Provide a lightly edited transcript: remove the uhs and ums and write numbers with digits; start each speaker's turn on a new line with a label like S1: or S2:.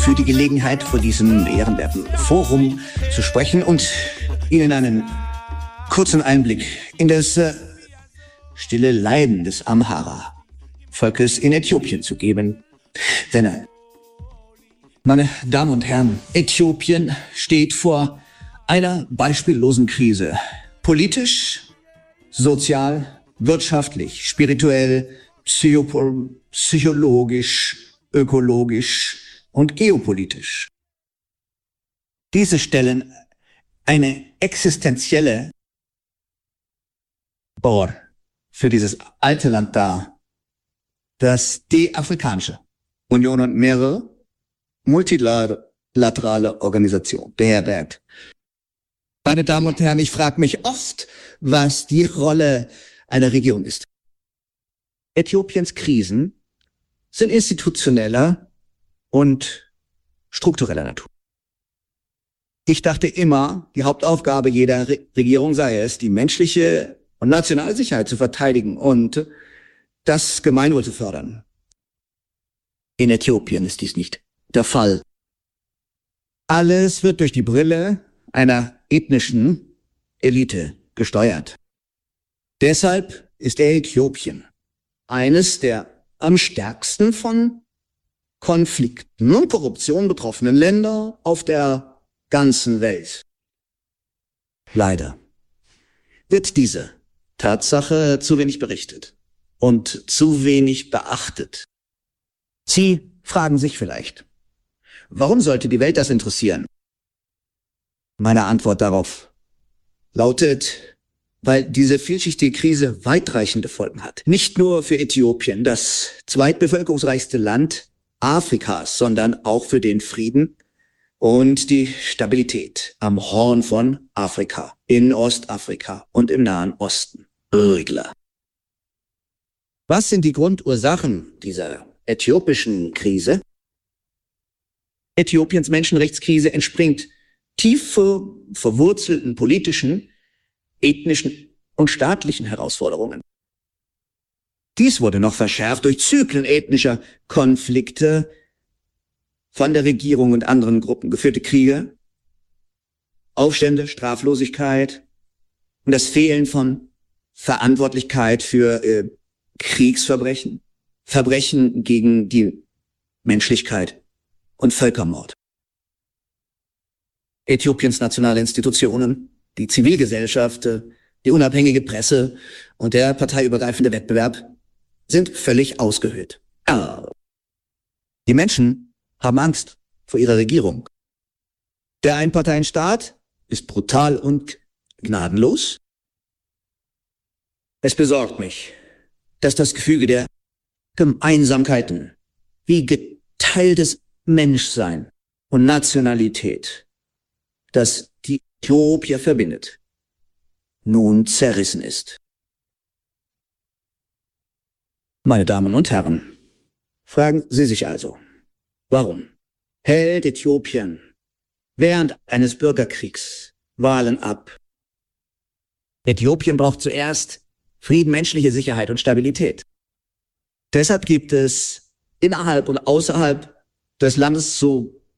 S1: für die Gelegenheit, vor diesem ehrenwerten Forum zu sprechen und Ihnen einen kurzen Einblick in das stille Leiden des Amhara-Volkes in Äthiopien zu geben. Denn, meine Damen und Herren, Äthiopien steht vor einer beispiellosen Krise. Politisch, sozial, wirtschaftlich, spirituell, psychologisch, ökologisch und geopolitisch. Diese stellen eine existenzielle Bohr für dieses alte Land dar, das die Afrikanische Union und mehrere multilaterale Organisationen beherbergt. Meine Damen und Herren, ich frage mich oft, was die Rolle einer Regierung ist. Äthiopiens Krisen sind institutioneller und struktureller Natur. Ich dachte immer, die Hauptaufgabe jeder Regierung sei es, die menschliche und nationale Sicherheit zu verteidigen und das Gemeinwohl zu fördern. In Äthiopien ist dies nicht der Fall. Alles wird durch die Brille einer ethnischen Elite gesteuert. Deshalb ist Äthiopien eines der am stärksten von Konflikten und Korruption betroffenen Länder auf der ganzen Welt. Leider wird diese Tatsache zu wenig berichtet und zu wenig beachtet. Sie fragen sich vielleicht, warum sollte die Welt das interessieren? Meine Antwort darauf lautet, weil diese vielschichtige Krise weitreichende Folgen hat. Nicht nur für Äthiopien, das zweitbevölkerungsreichste Land Afrikas, sondern auch für den Frieden und die Stabilität am Horn von Afrika, in Ostafrika und im Nahen Osten. Was sind die Grundursachen dieser äthiopischen Krise? Äthiopiens Menschenrechtskrise entspringt tief verwurzelten politischen, ethnischen und staatlichen Herausforderungen. Dies wurde noch verschärft durch Zyklen ethnischer Konflikte, von der Regierung und anderen Gruppen geführte Kriege, Aufstände, Straflosigkeit und das Fehlen von Verantwortlichkeit für Kriegsverbrechen, Verbrechen gegen die Menschlichkeit und Völkermord. Äthiopiens nationale Institutionen, die Zivilgesellschaft, die unabhängige Presse und der parteiübergreifende Wettbewerb sind völlig ausgehöhlt. Die Menschen haben Angst vor ihrer Regierung. Der Einparteienstaat ist brutal und gnadenlos. Es besorgt mich, dass das Gefüge der Gemeinsamkeiten wie geteiltes Menschsein und Nationalität, das die Äthiopier verbindet, nun zerrissen ist. Meine Damen und Herren, fragen Sie sich also, warum hält Äthiopien während eines Bürgerkriegs Wahlen ab? Äthiopien braucht zuerst Frieden, menschliche Sicherheit und Stabilität. Deshalb gibt es innerhalb und außerhalb des Landes so